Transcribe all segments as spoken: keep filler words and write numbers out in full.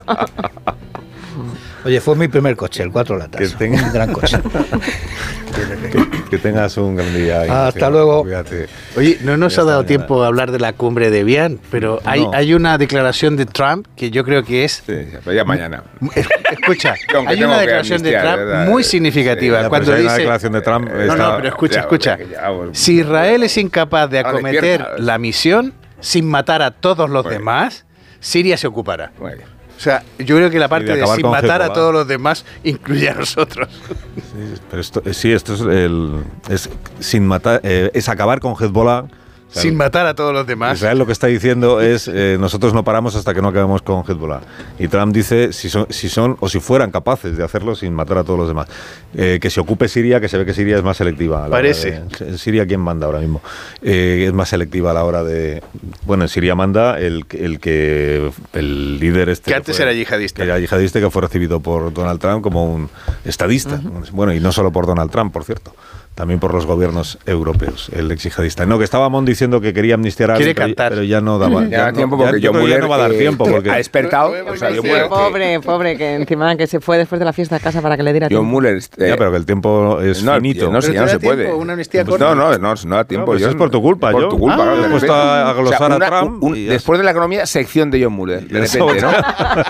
Oye, fue mi primer coche, el cuatro latas. Que tenga... Un gran coche. que, que tengas un gran día. Ah, hasta luego. Cuídate. Oye, no nos ha dado mañana. tiempo a hablar de la cumbre de Evian, pero hay, No. hay una declaración de Trump que yo creo que es... Sí, pero ya mañana. Escucha, Aunque hay tengo una que declaración de amnistiar, Trump ¿verdad? muy Sí, significativa. Ya, cuando pero si hay una dice... declaración de Trump... No, está... no, pero escucha, Ya, escucha. ya, ya, pues, Si Israel es incapaz de ahora acometer despierta. la misión sin matar a todos los Bueno. demás, Siria se ocupará. Muy bien. O sea, yo creo que la parte de de, acabar sin con matar a Hezbollah. todos los demás incluye a nosotros. Sí, pero esto, sí, esto es el... Es, sin matar, eh, es acabar con Hezbollah. O sea, Sin matar a todos los demás. Israel lo que está diciendo es eh, nosotros no paramos hasta que no acabemos con Hezbollah. Y Trump dice si son, si son o si fueran capaces de hacerlo sin matar a todos los demás. Eh, que se ocupe Siria, que se ve que Siria es más selectiva. A la Parece. hora de, Siria, ¿quién manda ahora mismo? Eh, es más selectiva a la hora de... Bueno, en Siria manda el, el que... El líder este... Que antes fue- era yihadista. Que era yihadista, que fue recibido por Donald Trump como un estadista. Uh-huh. Bueno, y no solo por Donald Trump, por cierto. También por los gobiernos europeos, el ex yihadista. No, que estaba Mon diciendo que quería amnistiar a Quiere alguien, cantar. pero ya no daba Ya da no- tiempo ya- porque yo John creo que ya Mueller no va a dar eh, tiempo porque ha despertado. O sea, John Mueller, Pobre, pobre, que encima que se fue después de la fiesta a casa para que le diera John tiempo. Mueller, eh, ya, pero que el tiempo es no, finito. No, sé, ya Pero no te se da tiempo, puede. una amnistía Pues corta. no, no, no, no da tiempo. No, pues John. es por tu culpa, Por John. tu culpa, Ah, claro, de he puesto repente. a glosar O sea, a una- Trump un- y ya después de la economía, sección de John Mueller. De Eso. repente, ¿no?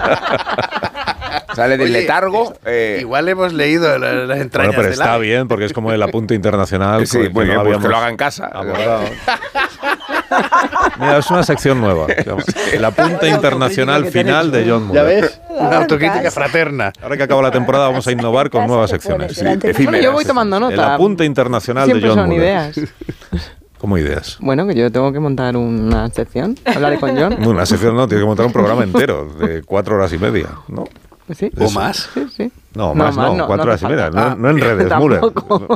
Sale del Oye, letargo. eh, Igual hemos leído la- las entrañas Bueno, pero del está ave. bien porque es como el apunte internacional. sí, con el que muy no bien, pues que habíamos lo haga en casa. abordado. Mira, es una sección nueva. El apunte internacional final de John ¿Ya Mueller. ves? Una autocrítica fraterna. Ahora que acaba la temporada vamos a innovar con nuevas secciones. Sí, Bueno, efímeras. yo voy tomando nota. El apunte internacional Siempre de John son Mueller. ideas. ¿Cómo ideas? Bueno, que yo tengo que montar una sección. Hablaré con John. Una sección no, tiene que montar un programa entero de cuatro horas y media, ¿no? Pues sí. ¿O más? Sí, sí. No, más no, cuatro horas y hace media. falta. No, no en redes, Tampoco. Muller.